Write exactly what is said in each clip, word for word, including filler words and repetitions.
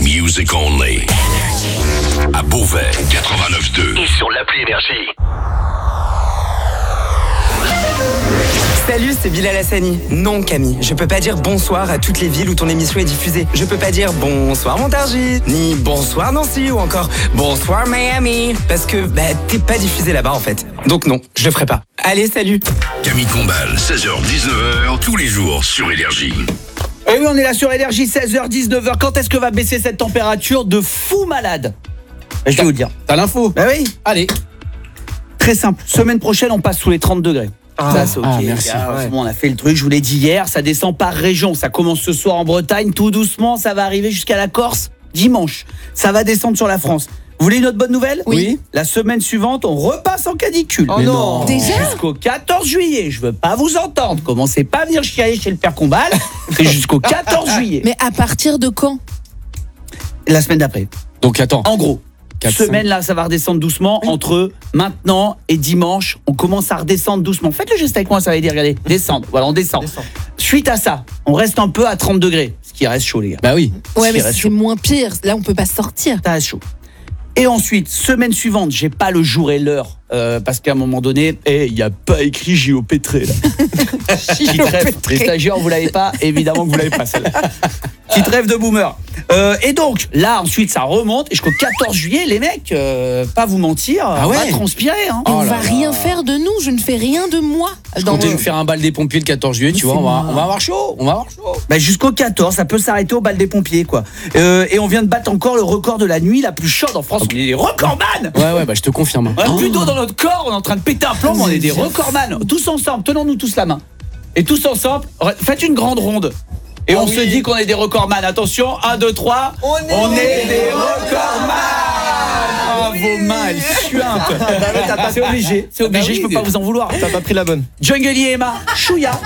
Music only. À Beauvais, quatre-vingt-neuf deux. Et sur l'appli Énergie. Salut, c'est Bilal Hassani. Non, Camille, je peux pas dire bonsoir à toutes les villes où ton émission est diffusée. Je peux pas dire bonsoir Montargis, ni bonsoir Nancy ou encore bonsoir Miami. Parce que, bah, t'es pas diffusé là-bas en fait. Donc non, je le ferai pas. Allez, salut. Camille Combal, seize heures dix-neuf heures, tous les jours sur Énergie. Et oui, on est là sur Énergie, seize heures dix-neuf heures. Quand est-ce que va baisser cette température de fou malade? Je vais vous le dire. T'as l'info? Bah oui. Allez. Très simple. Semaine prochaine, on passe sous les trente degrés. Ah, ça, c'est ok. ah, merci. Gars, Ouais. bon, on a fait le truc, je vous l'ai dit hier, ça descend par région. Ça commence ce soir en Bretagne, tout doucement, ça va arriver jusqu'à la Corse dimanche. Ça va descendre sur la France. Vous voulez une autre bonne nouvelle? Oui. La semaine suivante, on repasse en canicule. Oh non. Déjà? Jusqu'au quatorze juillet. Je veux pas vous entendre. Commencez pas à venir chialer chez le père Combal. C'est jusqu'au quatorze juillet. Mais à partir de quand? La semaine d'après. Donc attends. En gros, quatre, semaine là, ça va redescendre doucement. Entre maintenant et dimanche, on commence à redescendre doucement. Faites le geste avec moi, ça va aider. Regardez, descendre. Voilà, on descend. Descend. Suite à ça, on reste un peu à trente degrés. Ce qui reste chaud, les gars. Bah oui. Ouais, Ce mais qui reste c'est chaud. moins pire. Là, on peut pas sortir. Ça reste chaud. Et ensuite, semaine suivante, j'ai pas le jour et l'heure euh, parce qu'à un moment donné, il n'y a pas écrit J O Pétré là. Petite rêve. Les stagiaires, vous l'avez pas, évidemment que vous l'avez pas celle-là. Petite rêve de boomer. Euh, et donc, là, ensuite, ça remonte. Et jusqu'au quatorze juillet, les mecs, euh, pas vous mentir, Ah on ouais. va transpirer. Hein. Et on Oh là va là. rien faire de nous. Je ne fais rien de moi. Je Dans comptais le- me faire un bal des pompiers le quatorze juillet, tu vois, on va, on va avoir chaud, on va avoir chaud. Bah, jusqu'au quatorze, ça peut s'arrêter au bal des pompiers, quoi. Euh, et on vient de battre encore le record de la nuit la plus chaude en France. On est des recordman. Ouais, ouais, bah je te confirme. On a plus d'eau dans notre corps, on est en train de péter un plomb, mais on est des recordman. Tous ensemble, tenons-nous tous la main. Et tous ensemble, faites une grande ronde. Et on se dit qu'on est des recordman. Attention, un, deux, trois. On est, des recordman. Ah, vos mains, elles suintent. C'est obligé, c'est obligé, je peux pas vous en vouloir. T'as pas pris la bonne. Jungle Emma, Chouya.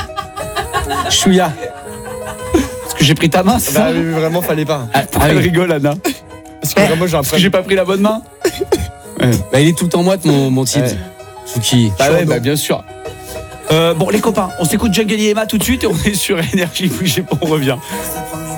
Chouya. Parce que j'ai pris ta main, c'est ça? Bah oui, vraiment, fallait pas. Ah, ah Elle oui. rigole, Anna. Parce que vraiment, j'ai un Parce que j'ai pas pris la bonne main. Bah il est tout le temps moite mon, mon Tibbs. Ouais. Fouki. Bah ouais, bah bien sûr. Euh, bon, les copains, on s'écoute Jungle Emma tout de suite et on est sur Énergie. Bougez pas, on revient.